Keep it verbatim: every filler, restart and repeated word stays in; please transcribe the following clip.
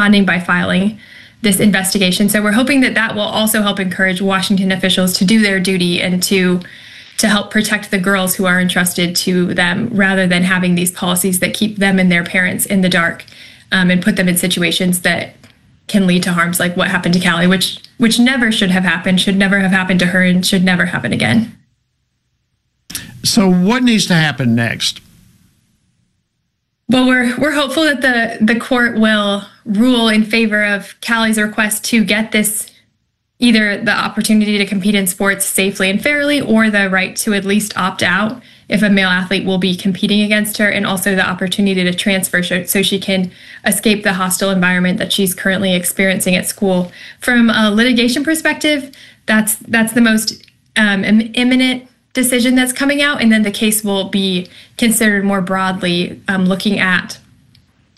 responding by filing this investigation. So we're hoping that that will also help encourage Washington officials to do their duty and to to help protect the girls who are entrusted to them, rather than having these policies that keep them and their parents in the dark, um, and put them in situations that can lead to harms like what happened to Callie, which which never should have happened, should never have happened to her, and should never happen again. So what needs to happen next? Well, we're we're hopeful that the, the court will rule in favor of Callie's request to get this, either the opportunity to compete in sports safely and fairly, or the right to at least opt out if a male athlete will be competing against her, and also the opportunity to transfer so she can escape the hostile environment that she's currently experiencing at school. From a litigation perspective, that's that's the most um, imminent decision that's coming out, and then the case will be considered more broadly, um, looking at